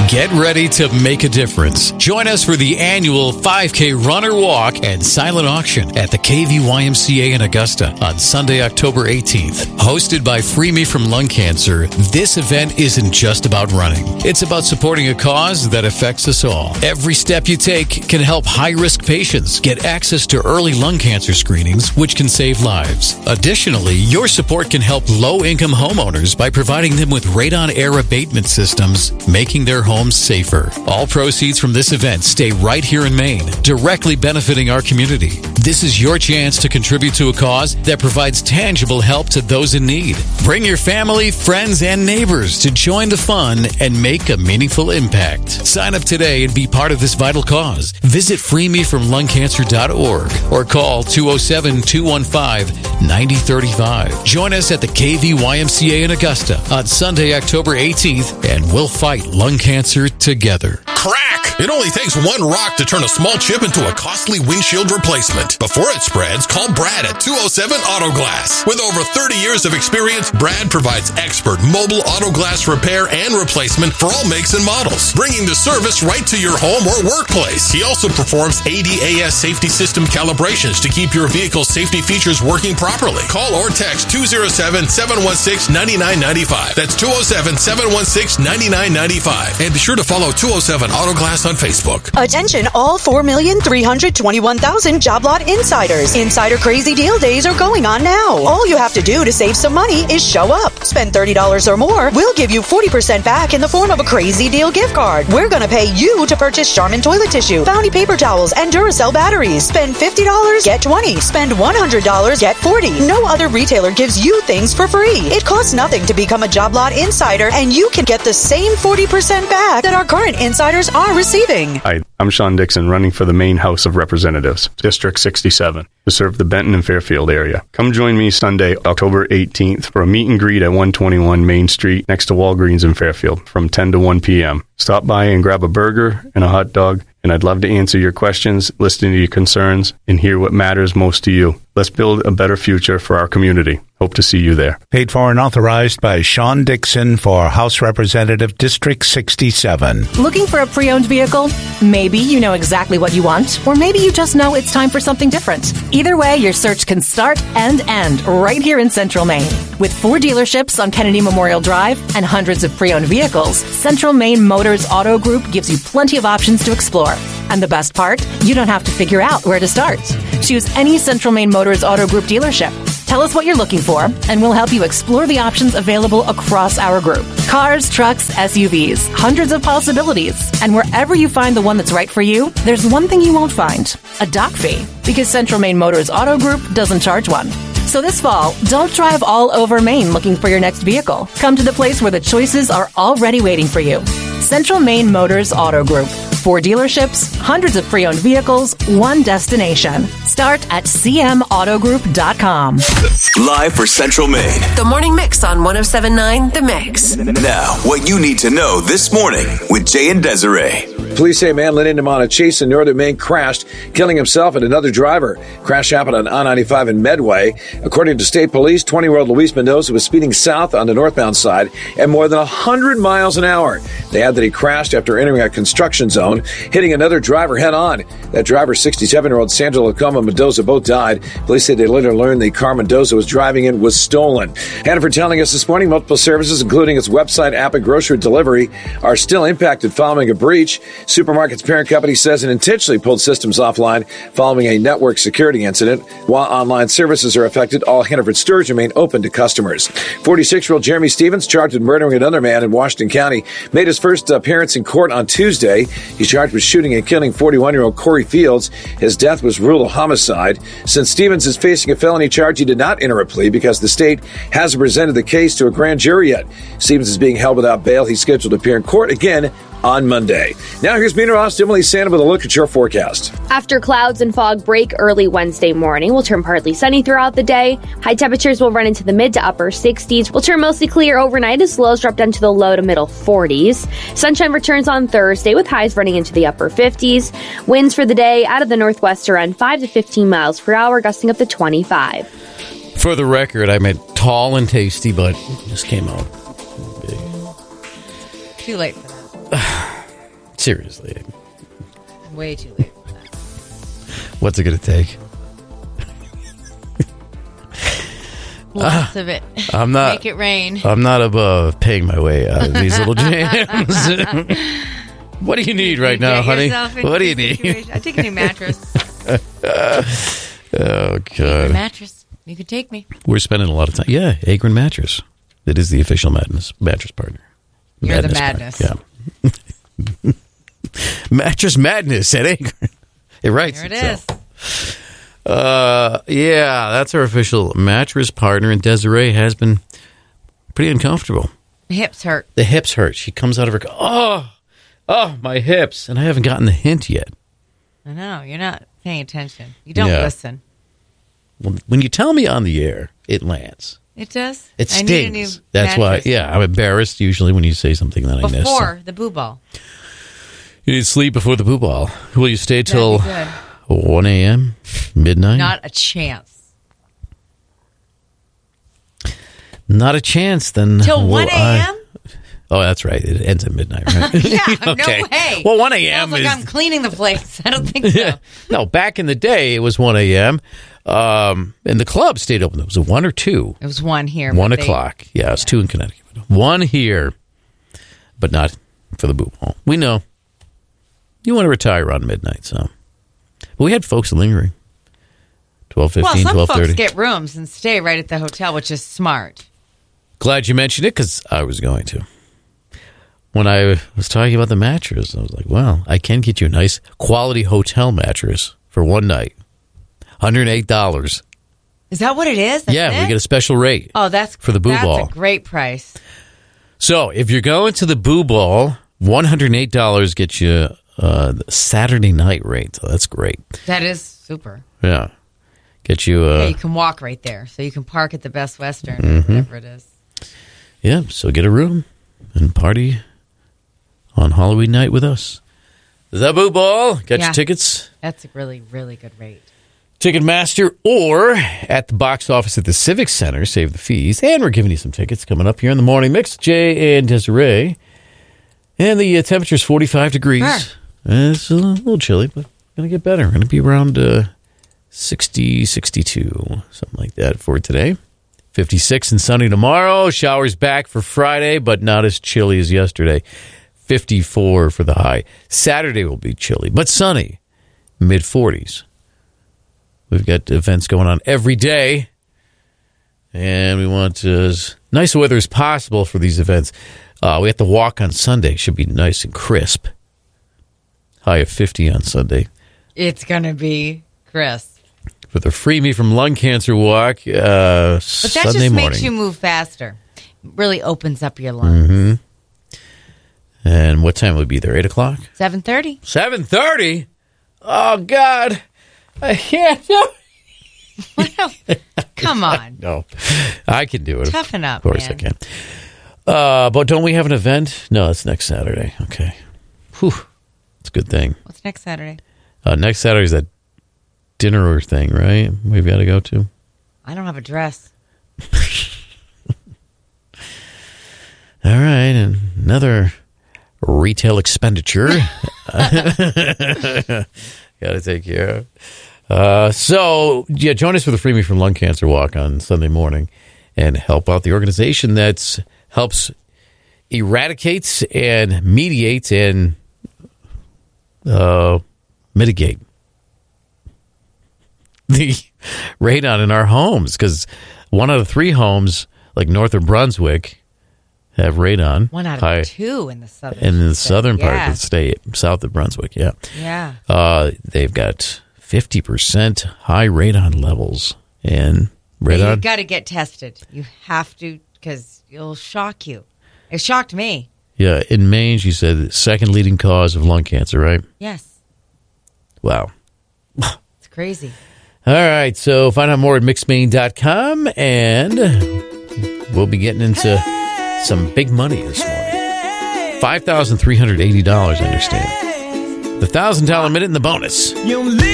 Get ready to make a difference. Join us for the annual 5K Runner Walk and Silent Auction at the KVYMCA in Augusta on Sunday, October 18th. Hosted by Free Me from Lung Cancer, this event isn't just about running. It's about supporting a cause that affects us all. Every step you take can help high-risk patients get access to early lung cancer screenings, which can save lives. Additionally, your support can help low-income homeowners by providing them with radon air abatement systems, making their homes safer. All proceeds from this event stay right here in Maine, directly benefiting our community. This is your chance to contribute to a cause that provides tangible help to those in need. Bring your family, friends, and neighbors to join the fun and make a meaningful impact. Sign up today and be part of this vital cause. Visit freemefromlungcancer.org or call 207-215-9035. Join us at the KVYMCA in Augusta on Sunday, October 18th, and we'll fight lung cancer together. Crack! It only takes one rock to turn a small chip into a costly windshield replacement. Before it spreads, call Brad at 207 Auto Glass. With over 30 years of experience, Brad provides expert mobile auto glass repair and replacement for all makes and models, bringing the service right to your home or workplace. He also performs ADAS safety system calibrations to keep your vehicle's safety features working properly. Call or text 207-716-9995. That's 207-716-9995. And be sure to follow 207 Auto Glass on Facebook. Attention all 4,321,000 job lot insiders. Insider Crazy Deal Days are going on now. All you have to do to save some money is show up. Spend $30 or more. We'll give you 40% back in the form of a Crazy Deal gift card. We're going to pay you to purchase Charmin toilet tissue, Bounty paper towels, and Duracell batteries. Spend $50, get 20. Spend $100, get 40. No other retailer gives you things for free. It costs nothing to become a job lot insider, and you can get the same 40% back that our current insiders are receiving. Hi, I'm Sean Dixon, running for the Maine House of Representatives, District 67, to serve the Benton and Fairfield area. Come join me Sunday, October 18th, for a meet and greet at 121 Main Street next to Walgreens in Fairfield from 10 to 1 p.m. Stop by and grab a burger and a hot dog, and I'd love to answer your questions, listen to your concerns, and hear what matters most to you. Let's build a better future for our community. Hope to see you there. Paid for and authorized by Sean Dixon for House Representative District 67. Looking for a pre-owned vehicle? Maybe you know exactly what you want, or maybe you just know it's time for something different. Either way, your search can start and end right here in Central Maine. With 4 dealerships on Kennedy Memorial Drive and hundreds of pre-owned vehicles, Central Maine Motors Auto Group gives you plenty of options to explore. And the best part? You don't have to figure out where to start. Choose any Central Maine Motors Auto Group dealership. Tell us what you're looking for, and we'll help you explore the options available across our group. Cars, trucks, SUVs, hundreds of possibilities. And wherever you find the one that's right for you, there's one thing you won't find: a dock fee. Because Central Maine Motors Auto Group doesn't charge one. So this fall, don't drive all over Maine looking for your next vehicle. Come to the place where the choices are already waiting for you. Central Maine Motors Auto Group. 4 dealerships, hundreds of pre-owned vehicles, one destination. Start at cmautogroup.com. Live for Central Maine. The Morning Mix on 107.9 The Mix. Now, what you need to know this morning with Jay and Desiree. Police say a man led him on a chase in northern Maine crashed, killing himself and another driver. Crash happened on I-95 in Medway. According to state police, 20-year-old Luis Mendoza was speeding south on the northbound side at more than 100 miles an hour. They add that he crashed after entering a construction zone, hitting another driver head-on. That driver, 67-year-old Sandra Lacoma Mendoza, both died. Police say they later learned the car Mendoza was driving in was stolen. Hannaford telling us this morning multiple services, including its website, app, and grocery delivery, are still impacted following a breach. Supermarket's parent company says it intentionally pulled systems offline following a network security incident. While online services are affected, all Hannaford stores remain open to customers. 46-year-old Jeremy Stevens, charged with murdering another man in Washington County, made his first appearance in court on Tuesday. He's charged with shooting and killing 41-year-old Corey Fields. His death was ruled a homicide. Since Stevens is facing a felony charge, he did not enter a plea because the state hasn't presented the case to a grand jury yet. Stevens is being held without bail. He's scheduled to appear in court again on Monday. Now here's meteorologist Emily Santa with a look at your forecast. After clouds and fog break early Wednesday morning, we'll turn partly sunny throughout the day. High temperatures will run into the mid to upper 60s. We'll turn mostly clear overnight as lows drop down to the low to middle 40s. Sunshine returns on Thursday with highs running into the upper 50s. Winds for the day out of the northwest around 5 to 15 miles per hour, gusting up to 25. For the record, I meant tall and tasty, but it just came out big. Too late for that. Seriously. Way too late for that. What's it going to take? Lots of it. I'm not. Make it rain. I'm not above paying my way out of these little jams. What do you need right now, honey? What do you need? I take a new mattress. Oh, God. Mattress. You could take me. We're spending a lot of time. Yeah, Agron Mattress. It is the official mattress partner. You're the madness. Yeah. Mattress Madness at Agron. It writes There it itself. Yeah, that's our official mattress partner, and Desiree has been pretty uncomfortable. Hips hurt. The hips hurt. She comes out of her, oh, my hips, and I haven't gotten the hint yet. I know. You're not paying attention. You don't listen. Well, when you tell me on the air, it lands. It does? It stings. I need a new That's mattress. why, I'm embarrassed usually when you say something that I miss. Before the boo ball. You need sleep before the boo ball. Will you stay till That'd be good. 1 a.m., midnight? Not a chance. Not a chance, then. Till 1 a.m.? Oh, that's right. It ends at midnight, right? Yeah, Okay. no way. Well, 1 a.m. Sounds like I'm cleaning the place. I don't think so. No, back in the day, it was 1 a.m., and the club stayed open. Was it 1 or 2? It was 1 here. 1 o'clock. Yeah, it's 2 in Connecticut. 1 here, but not for the boo ball. We know. You want to retire around midnight, so. But we had folks lingering. 12:15, well, some 12:30. folks get rooms and stay right at the hotel, which is smart. Glad you mentioned it, because I was going to. When I was talking about the mattress, I was like, well, I can get you a nice quality hotel mattress for one night. $108. Is that what it is? That's we it? get a special rate. Oh, that's for the boo ball. That's a great price. So if you're going to the boo ball, $108 gets you the Saturday night rate. So that's great. That is super. Yeah. Get you... yeah, you can walk right there. So you can park at the Best Western or whatever it is. Yeah, so get a room and party on Halloween night with us. The Boo Ball. Got your tickets. That's a really, really good rate. Ticketmaster or at the box office at the Civic Center. Save the fees. And we're giving you some tickets coming up here in the morning mix. Jay and Desiree. And the temperature's 45 degrees. It's a little chilly, but going to get better. Going to be around 60, 62, something like that for today. 56 and sunny tomorrow. Showers back for Friday, but not as chilly as yesterday. 54 for the high. Saturday will be chilly, but sunny. Mid-40s. We've got events going on every day, and we want as nice weather as possible for these events. We have to walk on Sunday. Should be nice and crisp. High of 50 on Sunday. It's going to be crisp. For the Free Me from Lung Cancer Walk, But that Sunday just morning. makes you move faster. Really opens up your lungs. Mm-hmm. And what time will we be there? 8 o'clock? 7:30. 7:30? Oh, God. I can't do it. Come on. No, I can do it. Toughen up, Of course man. I can. But don't we have an event? No, it's next Saturday. Okay. Whew. It's a good thing. What's next Saturday? Next Saturday is that dinner thing, right? We've got to go to. I don't have a dress. All right, and another retail expenditure. Got to take care of. So, join us for the Free Me from Lung Cancer Walk on Sunday morning and help out the organization that helps eradicate and mediate and mitigate the radon in our homes, because 1 out of 3 homes, like north of Brunswick, have radon. 1 out of 2 in the southern. In the southern part Yeah. of the state, south of Brunswick, yeah. Yeah. They've got 50% high radon levels, and radon. You got to get tested. You have to, because it'll shock you. It shocked me. Yeah, in Maine, she said second leading cause of lung cancer, right? Yes. Wow. It's crazy. All right, so find out more at mixmaine.com, and we'll be getting into some big money this morning. $5,380, I understand. The $1,000 minute in the bonus.